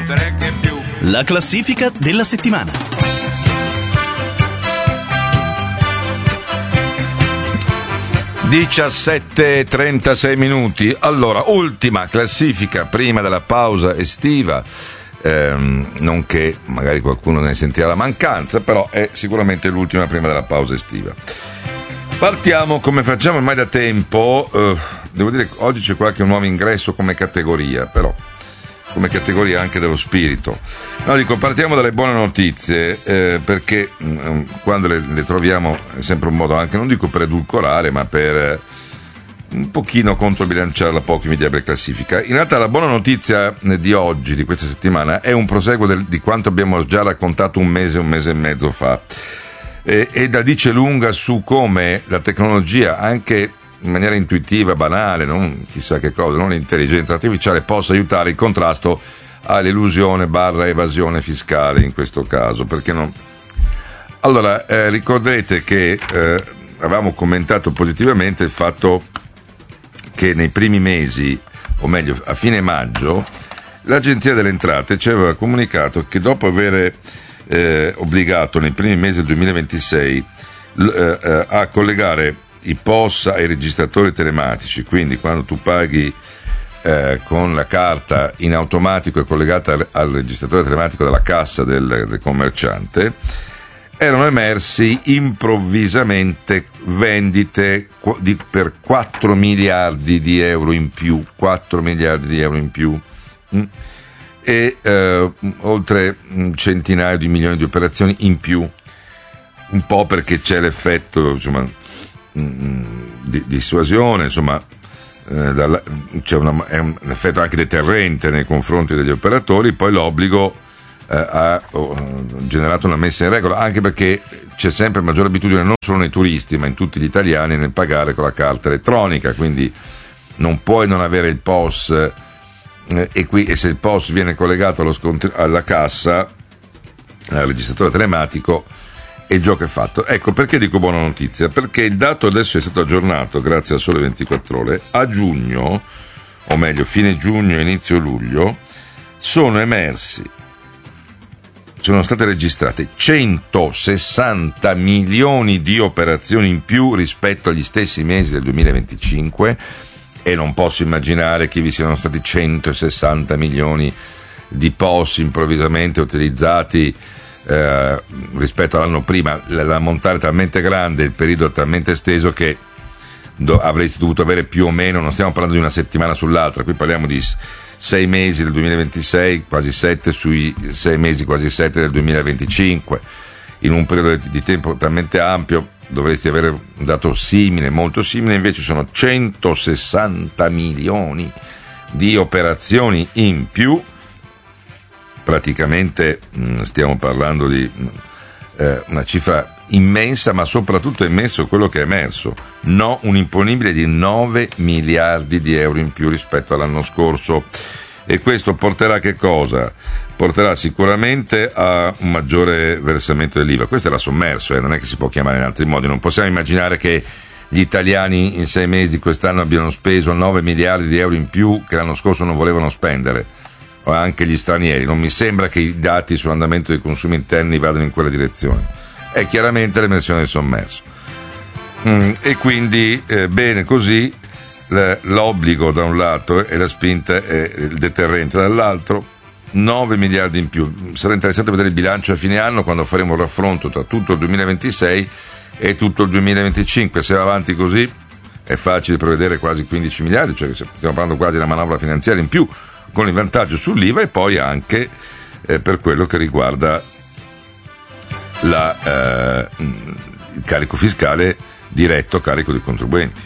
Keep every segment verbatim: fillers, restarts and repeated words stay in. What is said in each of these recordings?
tre che più. La classifica della settimana. diciassette e trentasei minuti. Allora, ultima classifica prima della pausa estiva, ehm, non che magari qualcuno ne sentirà la mancanza, però è sicuramente l'ultima prima della pausa estiva. Partiamo come facciamo ormai da tempo. eh, devo dire che oggi c'è qualche nuovo ingresso come categoria, però come categoria anche dello spirito. No, dico, partiamo dalle buone notizie, eh, perché mh, quando le, le troviamo è sempre un modo anche, non dico per edulcorare, ma per eh, un pochino controbilanciare la poco invidiabile classifica. In realtà la buona notizia di oggi, di questa settimana, è un proseguo del, di quanto abbiamo già raccontato un mese, un mese e mezzo fa, e, e la dice lunga su come la tecnologia, anche in maniera intuitiva, banale, non chissà che cosa, non l'intelligenza artificiale, possa aiutare il contrasto all'elusione barra evasione fiscale in questo caso. Perché non? Allora, eh, ricorderete che eh, avevamo commentato positivamente il fatto che nei primi mesi, o meglio a fine maggio, l'Agenzia delle Entrate ci aveva comunicato che dopo aver eh, obbligato nei primi mesi del duemilaventisei l- eh, a collegare i P O S ai registratori telematici, quindi quando tu paghi eh, con la carta in automatico è collegata al, al registratore telematico della cassa del, del commerciante, erano emersi improvvisamente vendite di, per quattro miliardi di euro in più, quattro miliardi di euro in più, mh? e eh, oltre un centinaio di milioni di operazioni in più, un po' perché c'è l'effetto, insomma, di dissuasione, insomma, eh, dalla, c'è una, è un effetto anche deterrente nei confronti degli operatori. Poi l'obbligo eh, ha oh, generato una messa in regola, anche perché c'è sempre maggiore abitudine non solo nei turisti ma in tutti gli italiani nel pagare con la carta elettronica, quindi non puoi non avere il P O S, eh, e, qui, e se il P O S viene collegato allo scont- alla cassa, al registratore telematico, e il gioco è fatto. Ecco perché dico buona notizia, perché il dato adesso è stato aggiornato grazie a Sole ventiquattro Ore. A giugno, o meglio fine giugno inizio luglio, sono emersi, sono state registrate centosessanta milioni di operazioni in più rispetto agli stessi mesi del duemilaventicinque, e non posso immaginare che vi siano stati centosessanta milioni di P O S improvvisamente utilizzati Eh, rispetto all'anno prima. L'ammontare è talmente grande, il periodo è talmente esteso che do, avresti dovuto avere più o meno, non stiamo parlando di una settimana sull'altra, qui parliamo di sei mesi del duemilaventisei, quasi sette sui sei mesi, quasi sette del duemilaventicinque. In un periodo di, di tempo talmente ampio dovresti avere un dato simile, molto simile, invece sono centosessanta milioni di operazioni in più. Praticamente mh, stiamo parlando di eh, una cifra immensa, ma soprattutto è emesso quello che è emerso, no, un imponibile di nove miliardi di euro in più rispetto all'anno scorso. E questo porterà che cosa? Porterà sicuramente a un maggiore versamento dell'I V A. Questo era sommerso, eh, non è che si può chiamare in altri modi. Non possiamo immaginare che gli italiani in sei mesi quest'anno abbiano speso nove miliardi di euro in più che l'anno scorso non volevano spendere, o anche gli stranieri. Non mi sembra che i dati sull'andamento dei consumi interni vadano in quella direzione. È chiaramente l'emersione del sommerso. Mm, e quindi eh, bene così, l'obbligo da un lato e la spinta e il deterrente dall'altro, nove miliardi in più. Sarà interessante vedere il bilancio a fine anno, quando faremo il raffronto tra tutto il duemilaventisei e tutto il duemilaventicinque. Se va avanti così è facile prevedere quasi quindici miliardi, cioè stiamo parlando quasi di una manovra finanziaria in più, con il vantaggio sull'I V A, e poi anche eh, per quello che riguarda la, eh, il carico fiscale diretto a carico dei contribuenti.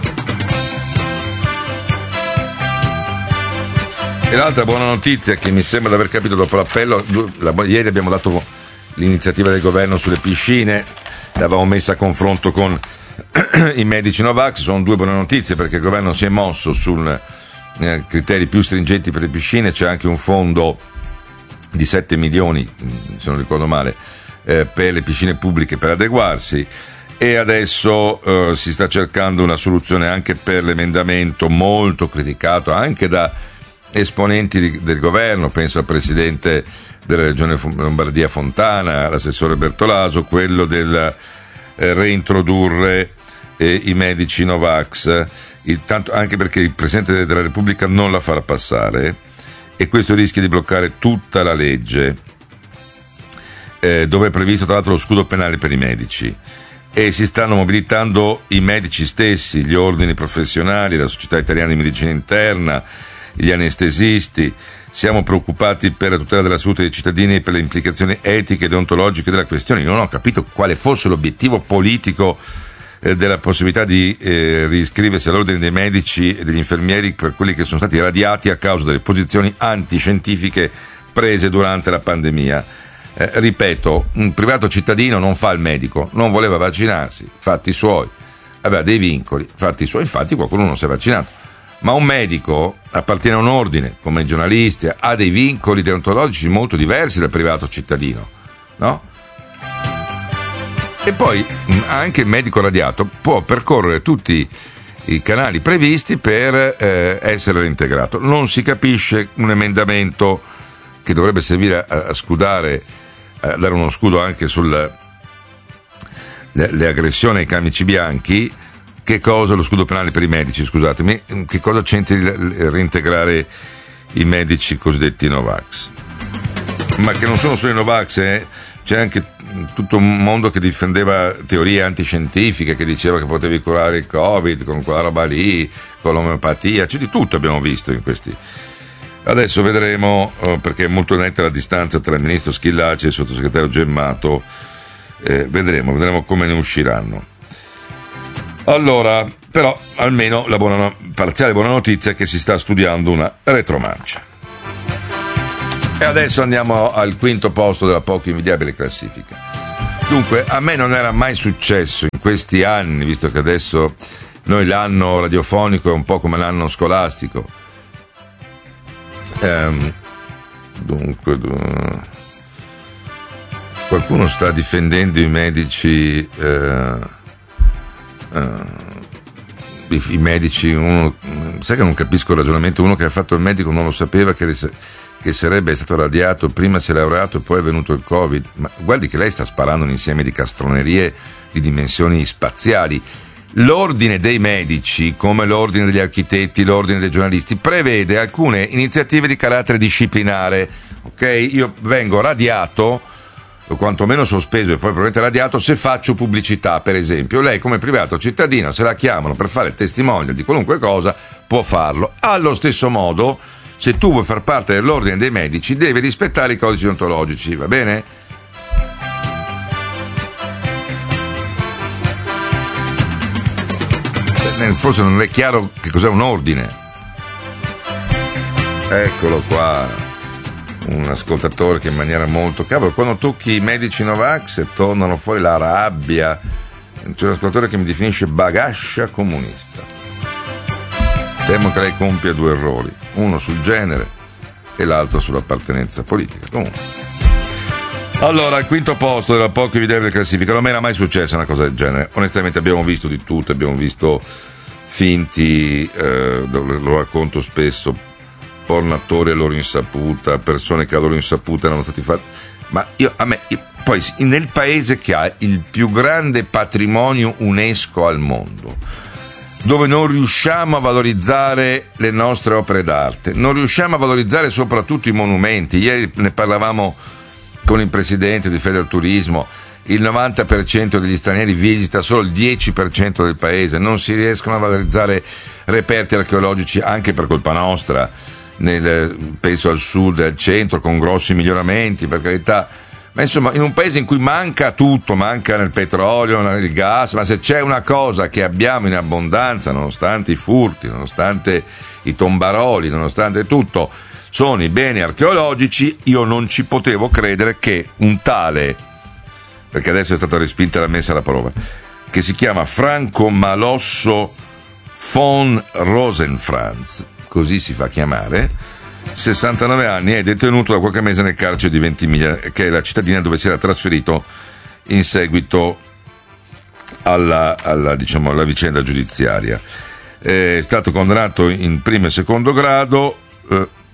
E l'altra buona notizia, che mi sembra di aver capito dopo l'appello, la, ieri abbiamo dato l'iniziativa del governo sulle piscine, l'avevamo messa a confronto con i medici Novax. Sono due buone notizie, perché il governo si è mosso sul eh, criteri più stringenti per le piscine. C'è anche un fondo di sette milioni, se non ricordo male, eh, per le piscine pubbliche per adeguarsi, e adesso eh, si sta cercando una soluzione anche per l'emendamento molto criticato anche da esponenti di, del governo, penso al presidente della regione Lombardia Fontana, l'assessore Bertolaso, quello del eh, reintrodurre eh, i medici Novax, il, tanto, anche perché il Presidente della Repubblica non la farà passare e questo rischia di bloccare tutta la legge, eh, dove è previsto tra l'altro lo scudo penale per i medici, e si stanno mobilitando i medici stessi, gli ordini professionali, la Società Italiana di Medicina Interna, gli anestesisti. Siamo preoccupati per la tutela della salute dei cittadini e per le implicazioni etiche e deontologiche della questione. Io non ho capito quale fosse l'obiettivo politico eh, della possibilità di eh, riscriversi all'ordine dei medici e degli infermieri per quelli che sono stati radiati a causa delle posizioni antiscientifiche prese durante la pandemia. Eh, ripeto, un privato cittadino non fa il medico, non voleva vaccinarsi, fatti suoi, aveva dei vincoli, fatti suoi, infatti qualcuno non si è vaccinato. Ma un medico appartiene a un ordine, come i giornalisti, ha dei vincoli deontologici molto diversi dal privato cittadino, no? E poi anche il medico radiato può percorrere tutti i canali previsti per eh, essere reintegrato. Non si capisce un emendamento che dovrebbe servire a, a scudare, a dare uno scudo anche sulle le aggressioni ai camici bianchi. Che cosa lo scudo penale per i medici, scusatemi, che cosa c'entri reintegrare i medici cosiddetti Novax? Ma che non sono solo i Novax, eh? C'è anche tutto un mondo che difendeva teorie antiscientifiche, che diceva che potevi curare il Covid con quella roba lì, con l'omeopatia, c'è di tutto abbiamo visto in questi. Adesso vedremo, eh, perché è molto netta la distanza tra il ministro Schillaci e il sottosegretario Gemmato, eh, vedremo, vedremo come ne usciranno. Allora, però, almeno la buona, parziale buona notizia è che si sta studiando una retromarcia. E adesso andiamo al quinto posto della poco invidiabile classifica. Dunque, a me non era mai successo in questi anni, visto che adesso noi l'anno radiofonico è un po' come l'anno scolastico. Ehm, dunque, dunque, qualcuno sta difendendo i medici... Eh, Uh, i, i medici, uno, sai che non capisco il ragionamento, uno che ha fatto il medico non lo sapeva che, che sarebbe stato radiato, prima si è laureato e poi è venuto il Covid. Ma guardi che lei sta sparando un insieme di castronerie di dimensioni spaziali. L'ordine dei medici, come l'ordine degli architetti, l'ordine dei giornalisti, prevede alcune iniziative di carattere disciplinare. Ok, io vengo radiato o quantomeno sospeso e poi probabilmente radiato se faccio pubblicità, per esempio. Lei come privato cittadino, se la chiamano per fare testimonial di qualunque cosa, può farlo. Allo stesso modo, se tu vuoi far parte dell'ordine dei medici, devi rispettare i codici deontologici, va bene? Forse non è chiaro che cos'è un ordine. Eccolo qua. Un ascoltatore che in maniera molto... Cavolo, quando tocchi i medici Novax tornano fuori la rabbia. C'è un ascoltatore che mi definisce bagascia comunista. Temo che lei compia due errori, uno sul genere e l'altro sull'appartenenza politica. Comunque, allora, al quinto posto della poco evidente classifica non mi era mai successa una cosa del genere. Onestamente abbiamo visto di tutto, abbiamo visto finti, eh, lo racconto spesso, pornatori a loro insaputa, persone che a loro insaputa erano stati fatti. Ma io, a me, io, poi nel paese che ha il più grande patrimonio UNESCO al mondo, dove non riusciamo a valorizzare le nostre opere d'arte, non riusciamo a valorizzare soprattutto i monumenti. Ieri ne parlavamo con il presidente di Federturismo, il novanta per cento degli stranieri visita solo il dieci per cento del paese, non si riescono a valorizzare reperti archeologici anche per colpa nostra. Nel, penso al sud e al centro con grossi miglioramenti, per carità, ma insomma in un paese in cui manca tutto, manca nel petrolio, nel gas, ma se c'è una cosa che abbiamo in abbondanza, nonostante i furti, nonostante i tombaroli, nonostante tutto, sono i beni archeologici. Io non ci potevo credere che un tale, perché adesso è stata respinta la messa alla prova, che si chiama Franco Malosso von Rosenfranz, così si fa chiamare, sessantanove anni, è detenuto da qualche mese nel carcere di Ventimiglia, che è la cittadina dove si era trasferito in seguito alla, alla, diciamo, alla vicenda giudiziaria. È stato condannato in primo e secondo grado, eh,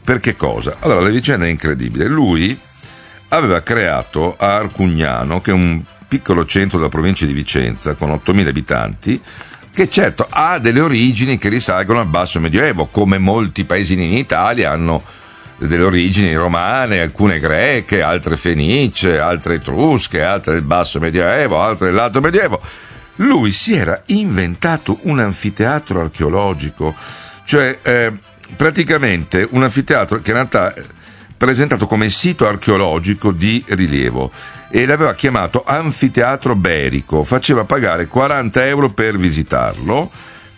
Per che cosa? Allora, la vicenda è incredibile. Lui aveva creato a Arcugnano, che è un piccolo centro della provincia di Vicenza, con ottomila abitanti, che certo ha delle origini che risalgono al basso medioevo, come molti paesini in Italia hanno delle origini romane, alcune greche, altre fenicie, altre etrusche, altre del basso medioevo, altre dell'alto medioevo. Lui si era inventato un anfiteatro archeologico, cioè eh, praticamente un anfiteatro che in realtà è presentato come sito archeologico di rilievo, e l'aveva chiamato Anfiteatro Berico, faceva pagare quaranta euro per visitarlo.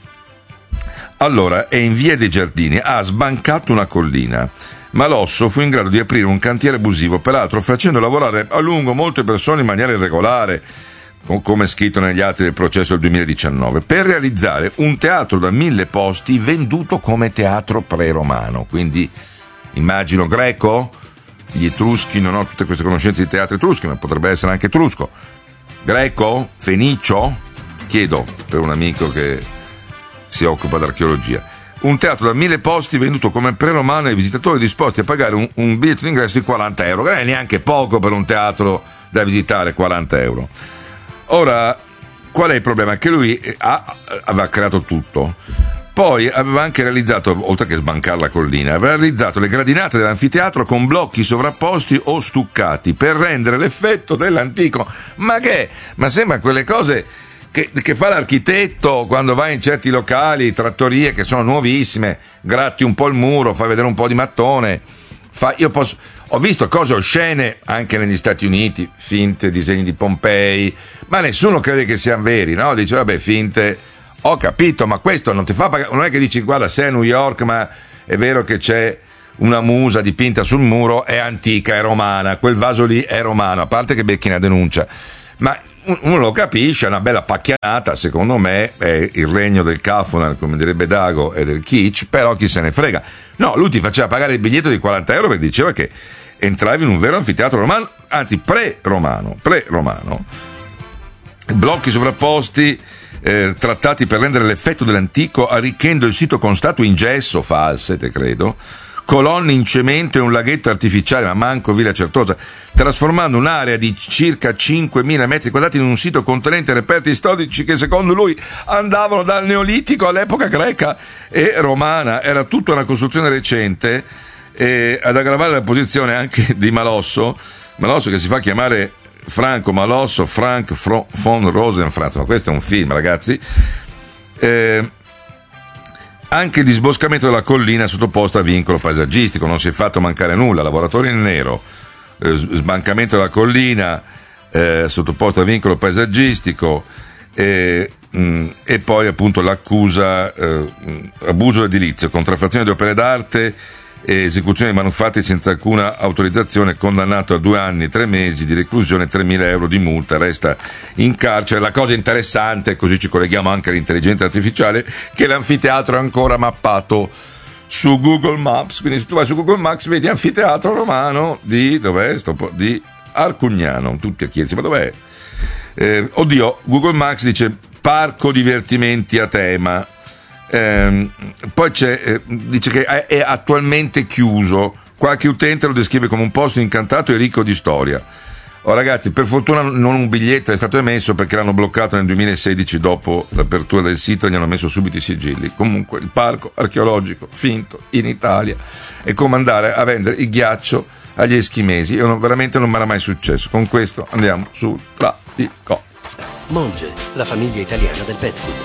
Allora, è in via dei Giardini, ha sbancato una collina. Malоsso fu in grado di aprire un cantiere abusivo, peraltro facendo lavorare a lungo molte persone in maniera irregolare, come scritto negli atti del processo del duemiladiciannove, per realizzare un teatro da mille posti venduto come teatro pre-romano. Quindi immagino greco, gli etruschi, non ho tutte queste conoscenze di teatri etruschi, ma potrebbe essere anche etrusco, greco, fenicio, chiedo per un amico che si occupa d'archeologia. Un teatro da mille posti venduto come pre-romano ai visitatori disposti a pagare un, un biglietto d'ingresso di quaranta euro, che non è neanche poco per un teatro da visitare, quaranta euro. Ora, qual è il problema? Che lui ha, aveva creato tutto, poi aveva anche realizzato, oltre che sbancare la collina, aveva realizzato le gradinate dell'anfiteatro con blocchi sovrapposti o stuccati per rendere l'effetto dell'antico. Ma che? Ma sembra quelle cose che, che fa l'architetto quando va in certi locali, trattorie che sono nuovissime, gratti un po' il muro, fai vedere un po' di mattone. Fa, io posso, ho visto cose oscene anche negli Stati Uniti, finte disegni di Pompei, ma nessuno crede che siano veri, no? Dice vabbè, finte. Ho capito, ma questo non ti fa pagare, non è che dici guarda, sei a New York, ma è vero che c'è una musa dipinta sul muro, è antica, è romana, quel vaso lì è romano, a parte che becchi una denuncia, ma uno lo capisce, è una bella pacchianata, secondo me è il regno del Kafunan, come direbbe Dago, e del kitsch, però chi se ne frega. No, lui ti faceva pagare il biglietto di quaranta euro perché diceva che entravi in un vero anfiteatro romano, anzi pre-romano, pre-romano, blocchi sovrapposti, Eh, trattati per rendere l'effetto dell'antico, arricchendo il sito con statue in gesso false, te credo, colonne in cemento e un laghetto artificiale, ma manco Villa Certosa, trasformando un'area di circa cinquemila metri quadrati in un sito contenente reperti storici che secondo lui andavano dal Neolitico all'epoca greca e romana. Era tutta una costruzione recente, e ad aggravare la posizione anche di Malоsso, Malоsso che si fa chiamare Franco Malоsso, Frank von Rosenfranz, ma questo è un film, ragazzi. Eh, anche il disboscamento della collina è sottoposto a vincolo paesaggistico, non si è fatto mancare nulla. Lavoratori in nero, eh, sbancamento della collina, eh, sottoposto a vincolo paesaggistico, eh, mh, e poi appunto l'accusa eh, abuso edilizio, contraffazione di opere d'arte e esecuzione di manufatti senza alcuna autorizzazione, condannato a due anni, tre mesi di reclusione e tremila euro di multa, resta in carcere. La cosa interessante, così ci colleghiamo anche all'intelligenza artificiale, che l'anfiteatro è ancora mappato su Google Maps, quindi se tu vai su Google Maps vedi anfiteatro romano di, dov'è? Sto, di Arcugnano, tutti a chiedersi, ma dov'è? Eh, oddio, Google Maps dice parco divertimenti a tema. Eh, poi c'è, eh, dice che è, è attualmente chiuso, qualche utente lo descrive come un posto incantato e ricco di storia. Oh, ragazzi, per fortuna non un biglietto è stato emesso perché l'hanno bloccato nel duemilasedici dopo l'apertura del sito e gli hanno messo subito i sigilli. Comunque il parco archeologico finto in Italia è come andare a vendere il ghiaccio agli eschimesi. Io non, veramente non mi era mai successo. Con questo andiamo sul traffico. Monge, la famiglia italiana del pet food,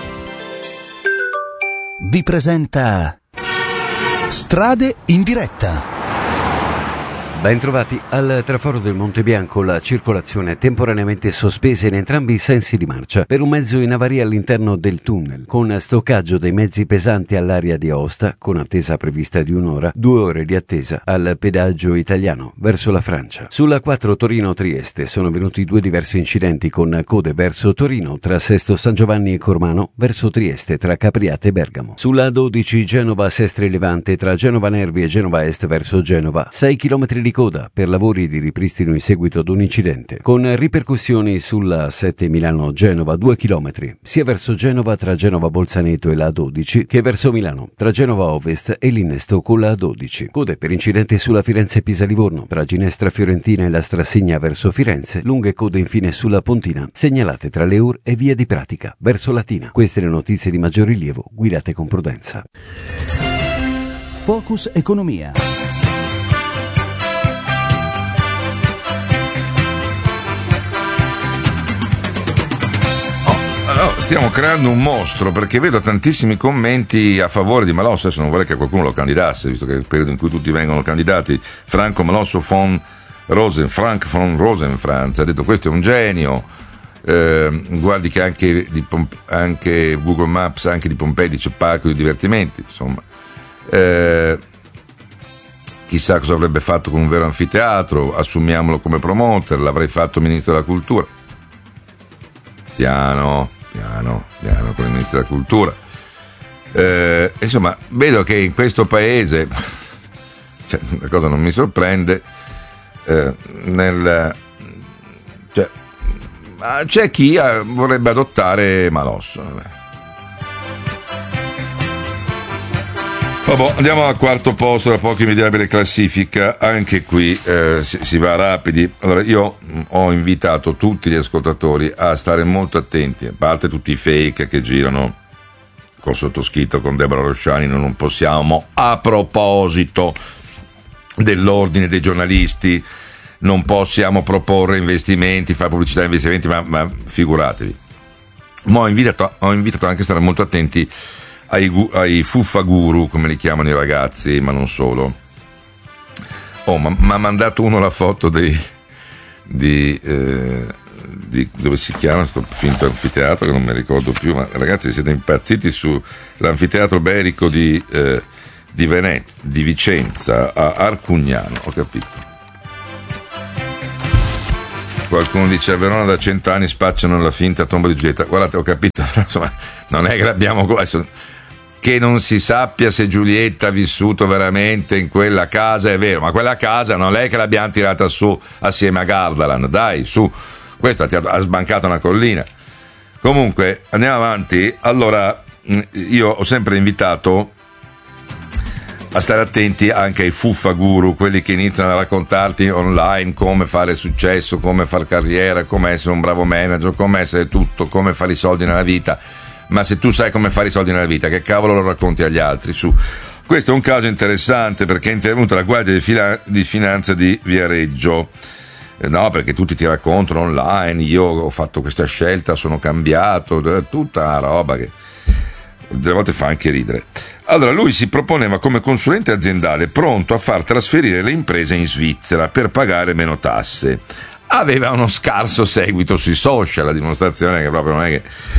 vi presenta Strade in diretta. Ben trovati. Al traforo del Monte Bianco la circolazione è temporaneamente sospesa in entrambi i sensi di marcia per un mezzo in avaria all'interno del tunnel, con stoccaggio dei mezzi pesanti all'area di Aosta, con attesa prevista di un'ora, due ore di attesa al pedaggio italiano verso la Francia. Sulla quattro Torino-Trieste sono venuti due diversi incidenti con code verso Torino tra Sesto San Giovanni e Cormano, verso Trieste tra Capriate e Bergamo. Sulla dodici Genova-Sestri Levante tra Genova Nervi e Genova Est verso Genova, sei chilometri di coda per lavori di ripristino in seguito ad un incidente, con ripercussioni sulla sette Milano-Genova due chilometri, sia verso Genova tra Genova Bolzaneto e la A dodici che verso Milano tra Genova Ovest e l'Innesto con la A dodici. Code per incidenti sulla Firenze-Pisa-Livorno tra Ginestra Fiorentina e la Strassigna verso Firenze, lunghe code infine sulla Pontina, segnalate tra le Ur e via di Pratica verso Latina. Queste le notizie di maggior rilievo, guidate con prudenza. Focus Economia. No, stiamo creando un mostro, perché vedo tantissimi commenti a favore di Malotto. Adesso non vorrei che qualcuno lo candidasse, visto che è il periodo in cui tutti vengono candidati. Franco Malotto von Rosen, Frank von Rosenfranz ha detto: questo è un genio. Eh, guardi che anche, di Pompe- anche Google Maps, anche di Pompei dice parco di divertimenti, insomma. Eh, chissà cosa avrebbe fatto con un vero anfiteatro, assumiamolo come promoter, l'avrei fatto ministro della cultura. Piano, piano, piano con il ministro della cultura. Eh, insomma, vedo che in questo paese, cioè, la cosa non mi sorprende, eh, nel, cioè, c'è chi vorrebbe adottare Malotto. Vabbè, andiamo al quarto posto, la poco invidiabile classifica. Anche qui eh, si, si va rapidi. Allora, io ho invitato tutti gli ascoltatori a stare molto attenti, a parte tutti i fake che girano col sottoscritto, con Deborah Rosciani. Non possiamo, a proposito dell'ordine dei giornalisti, non possiamo proporre investimenti, fare pubblicità a investimenti, ma, ma figuratevi. Ma ho invitato, ho invitato anche a stare molto attenti ai, ai fuffaguru, come li chiamano i ragazzi, ma non solo. Oh, ma mi ha mandato uno la foto dei, di, eh, di dove si chiama sto finto anfiteatro, che non mi ricordo più, ma ragazzi siete impazziti sull'anfiteatro berico di, eh, di Venezia, di Vicenza, a Arcugnano, ho capito. Qualcuno dice: a Verona da cent'anni spacciano la finta tomba di Giulietta. Guardate, ho capito, insomma, non è che l'abbiamo adesso, che non si sappia se Giulietta ha vissuto veramente in quella casa, è vero, ma quella casa non è che l'abbiamo tirata su assieme a Gardaland, dai, su, questa ha sbancato una collina. Comunque, andiamo avanti. Allora, io ho sempre invitato a stare attenti anche ai fuffaguru, quelli che iniziano a raccontarti online come fare successo, come far carriera, come essere un bravo manager, come essere tutto, come fare i soldi nella vita. Ma se tu sai come fare i soldi nella vita, che cavolo lo racconti agli altri? Su. Questo è un caso interessante, perché è intervenuta la Guardia di, Fila- di Finanza di Viareggio. Eh, no, perché tutti ti raccontano online, io ho fatto questa scelta, sono cambiato, tutta una roba che delle volte fa anche ridere. Allora, lui si proponeva come consulente aziendale pronto a far trasferire le imprese in Svizzera per pagare meno tasse. Aveva uno scarso seguito sui social, la dimostrazione che proprio non è che...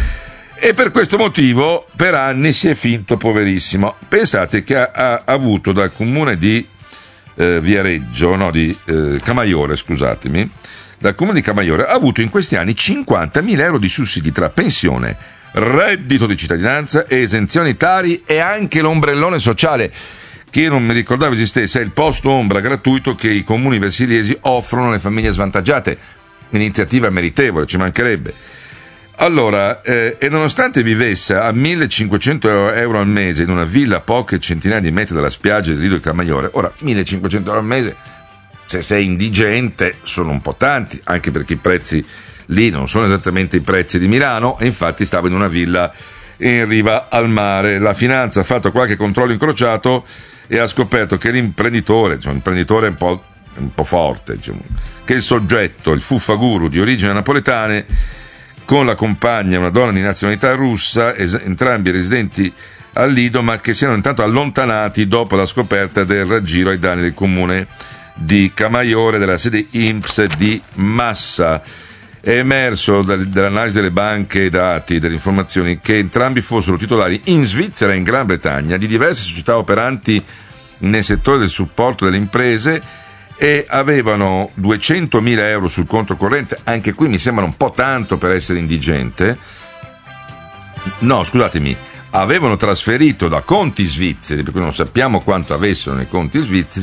E per questo motivo per anni si è finto poverissimo. Pensate che ha, ha avuto dal comune di eh, Viareggio, no, di eh, Camaiore, scusatemi, dal comune di Camaiore ha avuto in questi anni cinquantamila euro di sussidi tra pensione, reddito di cittadinanza e esenzioni tari, e anche l'ombrellone sociale, che io non mi ricordavo esistesse, è il posto ombra gratuito che i comuni versiliesi offrono alle famiglie svantaggiate. Iniziativa meritevole, ci mancherebbe. Allora, eh, e nonostante vivesse a millecinquecento euro al mese in una villa a poche centinaia di metri dalla spiaggia di Lido e Camaiore, ora millecinquecento euro al mese, se sei indigente, sono un po' tanti, anche perché i prezzi lì non sono esattamente i prezzi di Milano, e infatti stavo in una villa in riva al mare. La finanza ha fatto qualche controllo incrociato e ha scoperto che l'imprenditore, cioè l'imprenditore è un po', un po' forte, diciamo, che il soggetto, il fuffaguru di origine napoletane, con la compagna, una donna di nazionalità russa, es- entrambi residenti al Lido, ma che si erano intanto allontanati dopo la scoperta del raggiro ai danni del comune di Camaiore, della sede I N P S di Massa. È emerso dall'analisi delle banche dati, delle informazioni, che entrambi fossero titolari in Svizzera e in Gran Bretagna di diverse società operanti nel settore del supporto delle imprese, e avevano duecentomila euro sul conto corrente. Anche qui mi sembra un po' tanto per essere indigente. No, scusatemi, avevano trasferito da conti svizzeri, per cui non sappiamo quanto avessero nei conti svizzeri,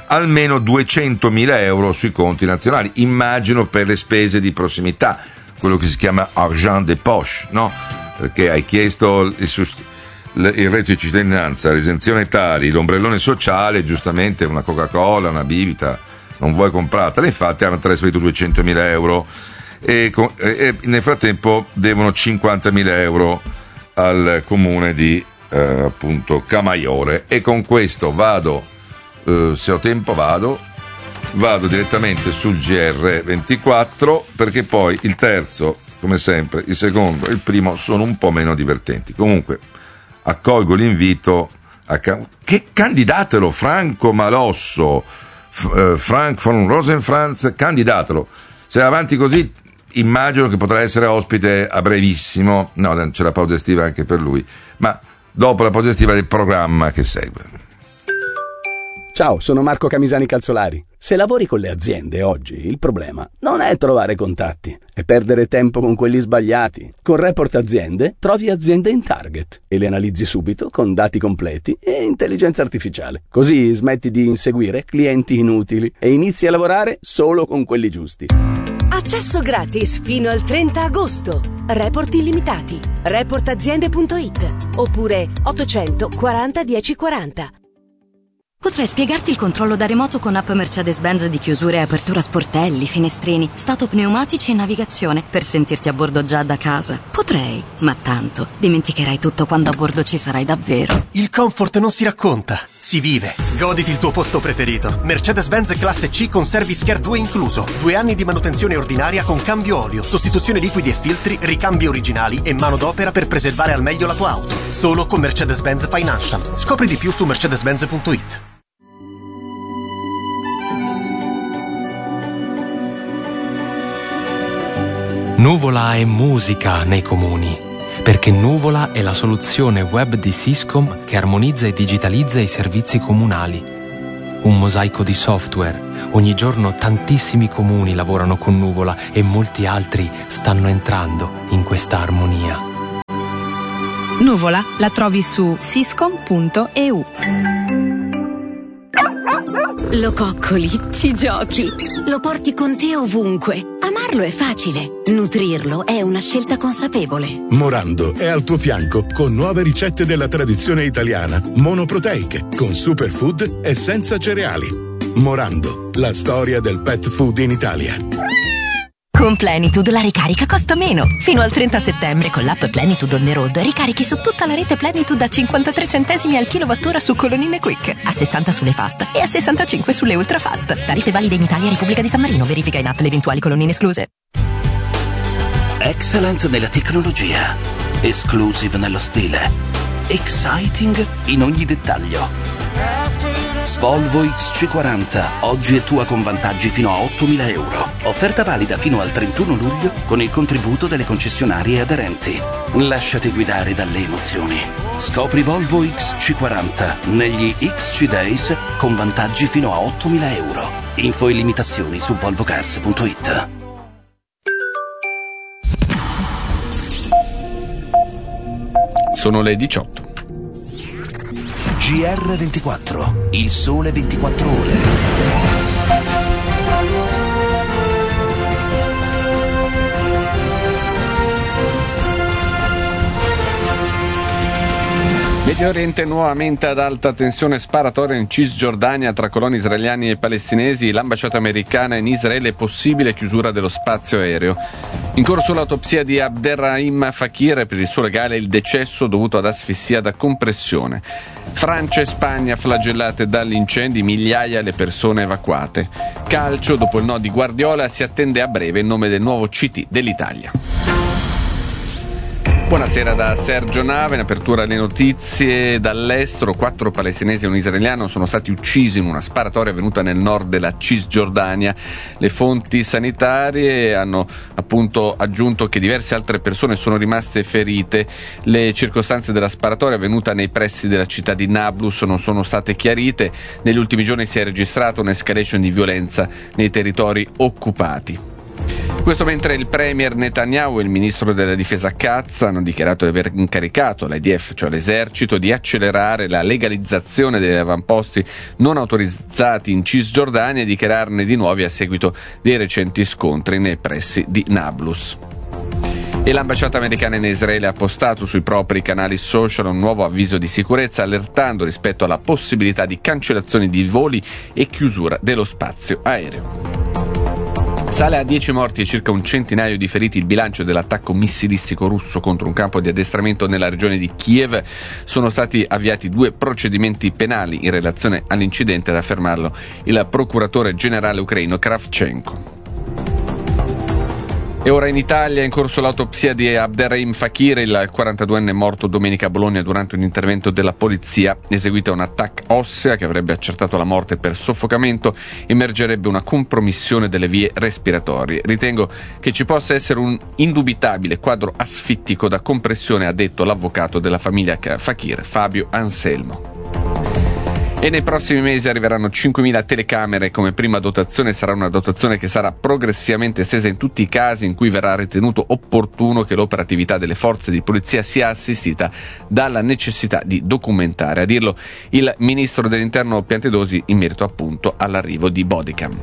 almeno duecentomila euro sui conti nazionali, immagino per le spese di prossimità, quello che si chiama argent de poche, no? Perché hai chiesto il, sust- il reddito di cittadinanza, l'esenzione tali, l'ombrellone sociale, giustamente una Coca-Cola, una bibita, non vuoi comprartela, infatti hanno trasferito duecentomila euro e, e nel frattempo devono cinquantamila euro al comune di eh, appunto Camaiore. E con questo vado, eh, se ho tempo vado, vado direttamente sul G R ventiquattro, perché poi il terzo, come sempre, il secondo e il primo sono un po' meno divertenti. Comunque accolgo l'invito a ca- che candidatelo Franco Malosso, F- eh, Frank von Rosenfranz, candidatelo. Se va avanti così immagino che potrà essere ospite a brevissimo, no, c'è la pausa estiva anche per lui, ma dopo la pausa estiva del programma che segue. Ciao, sono Marco Camisani Calzolari. Se lavori con le aziende oggi, il problema non è trovare contatti, è perdere tempo con quelli sbagliati. Con Report Aziende trovi aziende in target e le analizzi subito con dati completi e intelligenza artificiale. Così smetti di inseguire clienti inutili e inizi a lavorare solo con quelli giusti. Accesso gratis fino al trenta agosto. Report illimitati. report aziende punto it oppure ottocento quaranta dieci quaranta. Potrei spiegarti il controllo da remoto con app Mercedes-Benz di chiusura e apertura sportelli, finestrini, stato pneumatici e navigazione per sentirti a bordo già da casa. Potrei, ma tanto dimenticherai tutto quando a bordo ci sarai davvero. Il comfort non si racconta, si vive. Goditi il tuo posto preferito. Mercedes-Benz classe C con Service Care due incluso. Due anni di manutenzione ordinaria con cambio olio, sostituzione liquidi e filtri, ricambi originali e manodopera per preservare al meglio la tua auto. Solo con Mercedes-Benz Financial. Scopri di più su mercedes benz punto it. Nuvola è musica nei comuni, perché Nuvola è la soluzione web di Syscom che armonizza e digitalizza i servizi comunali. Un mosaico di software. Ogni giorno tantissimi comuni lavorano con Nuvola e molti altri stanno entrando in questa armonia. Nuvola la trovi su syscom punto e u. Lo coccoli, ci giochi, lo porti con te ovunque. Amarlo è facile, nutrirlo è una scelta consapevole. Morando è al tuo fianco con nuove ricette della tradizione italiana, monoproteiche, con superfood e senza cereali. Morando, la storia del pet food in Italia. Con Plenitude la ricarica costa meno. Fino al trenta settembre con l'app Plenitude on the road ricarichi su tutta la rete Plenitude a cinquantatré centesimi al kilowattora su colonnine Quick, a sessanta sulle fast e a sessantacinque sulle ultra fast. Tariffe valide in Italia e Repubblica di San Marino. Verifica in app le eventuali colonnine escluse. Excellent nella tecnologia, exclusive nello stile, exciting in ogni dettaglio. Volvo X C quaranta, oggi è tua con vantaggi fino a ottomila euro. Offerta valida fino al trentuno luglio con il contributo delle concessionarie aderenti. Lasciati guidare dalle emozioni. Scopri Volvo X C quaranta negli X C Days con vantaggi fino a ottomila euro. Info e limitazioni su volvo cars punto it. Sono le diciotto. G R ventiquattro, il sole ventiquattro ore. Medio Oriente nuovamente ad alta tensione sparatoria in Cisgiordania tra coloni israeliani e palestinesi, l'ambasciata americana in Israele e possibile chiusura dello spazio aereo. In corso l'autopsia di Abderrahim Fakir, per il suo legale il decesso dovuto ad asfissia da compressione. Francia e Spagna flagellate dagli incendi, migliaia le persone evacuate. Calcio, dopo il no di Guardiola si attende a breve il nome del nuovo C T dell'Italia. Buonasera da Sergio Nave, in apertura alle notizie dall'estero. Quattro palestinesi e un israeliano sono stati uccisi in una sparatoria avvenuta nel nord della Cisgiordania. Le fonti sanitarie hanno appunto aggiunto che diverse altre persone sono rimaste ferite. Le circostanze della sparatoria avvenuta nei pressi della città di Nablus non sono state chiarite. Negli ultimi giorni si è registrata un'escalation di violenza nei territori occupati. Questo mentre il premier Netanyahu e il ministro della difesa Katz hanno dichiarato di aver incaricato l'I D F, cioè l'esercito, di accelerare la legalizzazione degli avamposti non autorizzati in Cisgiordania e di crearne di nuovi a seguito dei recenti scontri nei pressi di Nablus. E l'ambasciata americana in Israele ha postato sui propri canali social un nuovo avviso di sicurezza, allertando rispetto alla possibilità di cancellazioni di voli e chiusura dello spazio aereo. Sale a dieci morti e circa un centinaio di feriti il bilancio dell'attacco missilistico russo contro un campo di addestramento nella regione di Kiev. Sono stati avviati due procedimenti penali in relazione all'incidente, ad affermarlo il procuratore generale ucraino Kravchenko. E ora in Italia è in corso l'autopsia di Abderrahim Fakir, il quarantaduenne morto domenica a Bologna durante un intervento della polizia. Eseguita un'attacco ossea che avrebbe accertato la morte per soffocamento, emergerebbe una compromissione delle vie respiratorie. Ritengo che ci possa essere un indubitabile quadro asfittico da compressione, ha detto l'avvocato della famiglia Fakir, Fabio Anselmo. E nei prossimi mesi arriveranno cinquemila telecamere. Come prima dotazione sarà una dotazione che sarà progressivamente estesa in tutti i casi in cui verrà ritenuto opportuno che l'operatività delle forze di polizia sia assistita dalla necessità di documentare. A dirlo il ministro dell'Interno Piantedosi in merito appunto all'arrivo di bodycam.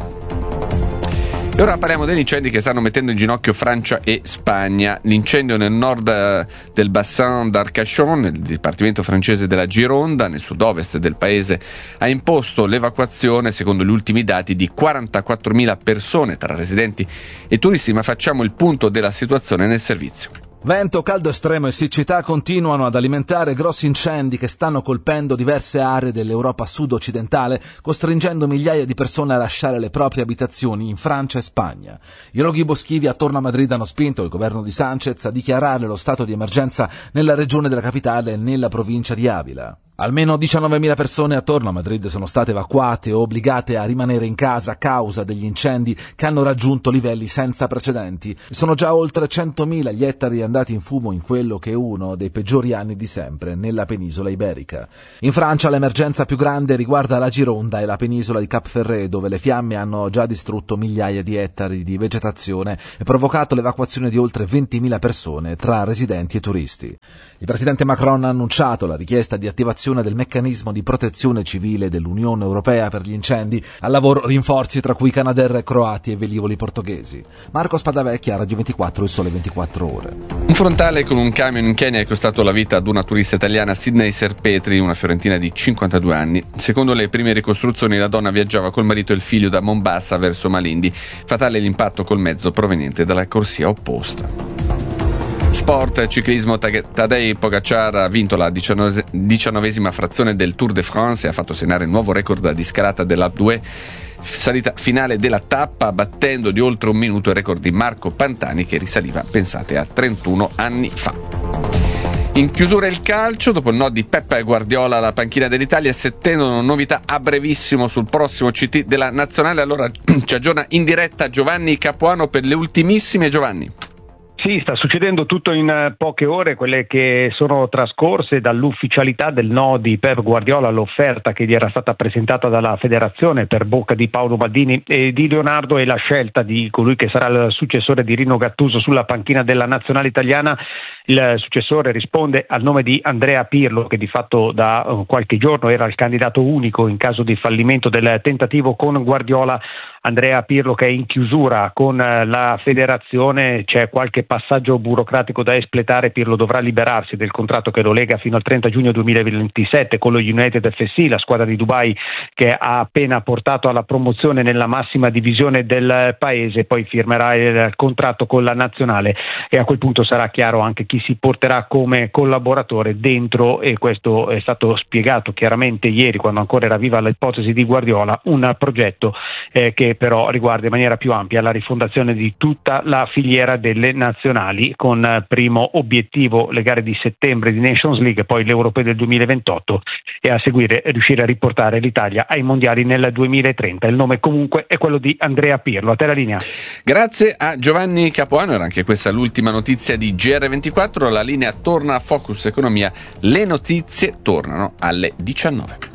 E ora parliamo degli incendi che stanno mettendo in ginocchio Francia e Spagna. L'incendio nel nord del Bassin d'Arcachon, nel dipartimento francese della Gironda, nel sud-ovest del paese, ha imposto l'evacuazione, secondo gli ultimi dati, di quarantaquattromila persone tra residenti e turisti, ma facciamo il punto della situazione nel servizio. Vento, caldo estremo e siccità continuano ad alimentare grossi incendi che stanno colpendo diverse aree dell'Europa sud-occidentale, costringendo migliaia di persone a lasciare le proprie abitazioni in Francia e Spagna. I roghi boschivi attorno a Madrid hanno spinto il governo di Sánchez a dichiarare lo stato di emergenza nella regione della capitale e nella provincia di Avila. Almeno diciannovemila persone attorno a Madrid sono state evacuate o obbligate a rimanere in casa a causa degli incendi che hanno raggiunto livelli senza precedenti. Sono già oltre centomila gli ettari andati in fumo in quello che è uno dei peggiori anni di sempre nella penisola iberica. In Francia l'emergenza più grande riguarda la Gironda e la penisola di Cap Ferret, dove le fiamme hanno già distrutto migliaia di ettari di vegetazione e provocato l'evacuazione di oltre ventimila persone tra residenti e turisti. Il presidente Macron ha annunciato la richiesta di attivazione del meccanismo di protezione civile dell'Unione Europea per gli incendi, al lavoro rinforzi tra cui Canadair, croati e velivoli portoghesi. Marco Spadavecchia, Radio ventiquattro, il Sole ventiquattro Ore. Un frontale con un camion in Kenya è costato la vita ad una turista italiana, Sidney Serpetri, una fiorentina di cinquantadue anni. Secondo le prime ricostruzioni la donna viaggiava col marito e il figlio da Mombasa verso Malindi. Fatale l'impatto col mezzo proveniente dalla corsia opposta. Sport, ciclismo, Tadej Pogacar ha vinto la diciannovesima frazione del Tour de France e ha fatto segnare il nuovo record di scalata dell'Alpe d'Huez, salita finale della tappa, battendo di oltre un minuto il record di Marco Pantani che risaliva, pensate, a trentuno anni fa. In chiusura il calcio, dopo il no di Pep Guardiola alla panchina dell'Italia, si attendono novità a brevissimo sul prossimo C T della Nazionale. Allora ci aggiorna in diretta Giovanni Capuano per le ultimissime. Giovanni. Sì, sta succedendo tutto in poche ore, quelle che sono trascorse dall'ufficialità del no di Pep Guardiola all'offerta che gli era stata presentata dalla federazione per bocca di Paolo Maldini e di Leonardo, e la scelta di colui che sarà il successore di Rino Gattuso sulla panchina della nazionale italiana. Il successore risponde al nome di Andrea Pirlo, che di fatto da qualche giorno era il candidato unico in caso di fallimento del tentativo con Guardiola. Andrea Pirlo che è in chiusura con la federazione, c'è qualche passaggio burocratico da espletare. Pirlo dovrà liberarsi del contratto che lo lega fino al trenta giugno duemilaventisette con lo United F C, la squadra di Dubai che ha appena portato alla promozione nella massima divisione del paese. Poi firmerà il contratto con la nazionale e a quel punto sarà chiaro anche chi si porterà come collaboratore dentro, e questo è stato spiegato chiaramente ieri quando ancora era viva l'ipotesi di Guardiola, un progetto eh, che però riguarda in maniera più ampia la rifondazione di tutta la filiera delle nazionali, con primo obiettivo le gare di settembre di Nations League, poi l'Europeo del duemilaventotto e a seguire riuscire a riportare l'Italia ai mondiali nel duemilatrenta. Il nome comunque è quello di Andrea Pirlo. A te la linea. Grazie a Giovanni Capuano, era anche questa l'ultima notizia di G R ventiquattro, la linea torna a Focus Economia, le notizie tornano alle diciannove.